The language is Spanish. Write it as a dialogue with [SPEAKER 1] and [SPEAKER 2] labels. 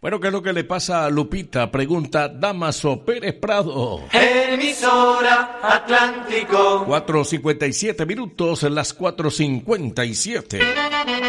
[SPEAKER 1] Bueno, ¿qué es lo que le pasa a Lupita? Pregunta Damaso Pérez Prado.
[SPEAKER 2] Emisora Atlántico.
[SPEAKER 1] 4:57 minutos, las 4:57.